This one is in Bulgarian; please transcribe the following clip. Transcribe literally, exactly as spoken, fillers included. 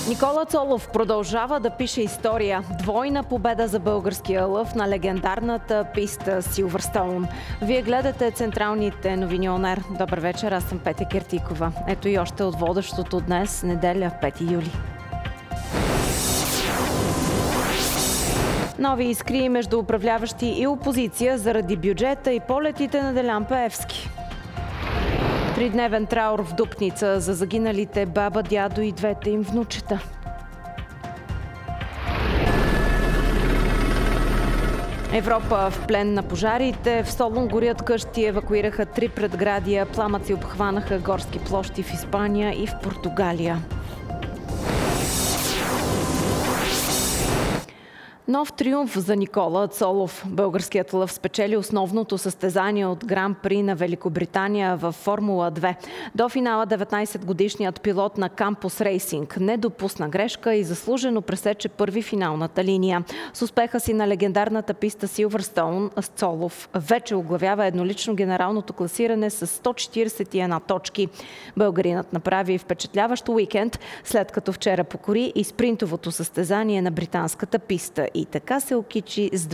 Никола Цолов продължава да пише история. Двойна победа за българския лъв на легендарната писта Силвърстоун. Вие гледате централните новини ОНЕР. Добър вечер, аз съм Петя Киртикова. Ето и още от водещото днес, неделя, пети юли. Нови искри между управляващи и опозиция заради бюджета и полетите на Делян Пеевски. Тридневен траур в Дупница за загиналите баба, дядо и двете им внучета. Европа в плен на пожарите. В Солун горят къщи, евакуираха три предградия. Пламъци обхванаха горски площи в Испания и в Португалия. Нов триумф за Никола Цолов. Българският лъв спечели основното състезание от Гран-при на Великобритания в Формула две. До финала деветнайсетгодишният пилот на Кампус Рейсинг не допусна грешка и заслужено пресече първи финалната линия. С успеха си на легендарната писта Силвърстоун, Цолов вече оглавява еднолично генералното класиране с сто четирийсет и една точки. Българинът направи впечатляващ уикенд, след като вчера покори и спринтовото състезание на британската писта. И така се окичи с